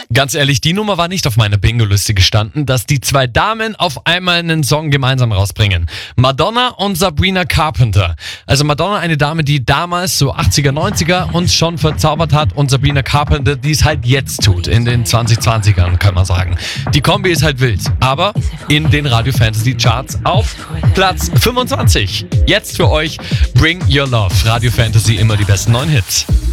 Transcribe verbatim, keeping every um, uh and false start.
Ganz ehrlich, die Nummer war nicht auf meiner Bingo-Liste gestanden, dass die zwei Damen auf einmal einen Song gemeinsam rausbringen. Madonna und Sabrina Carpenter. Also Madonna, eine Dame, die damals so achtziger, neunziger uns schon verzaubert hat, und Sabrina Carpenter, die es halt jetzt tut, in den zwanzig zwanzigern, kann man sagen. Die Kombi ist halt wild, aber in den Radio Fantasy Charts auf Platz fünfundzwanzig. Jetzt für euch Bring Your Love. Radio Fantasy, immer die besten neuen Hits.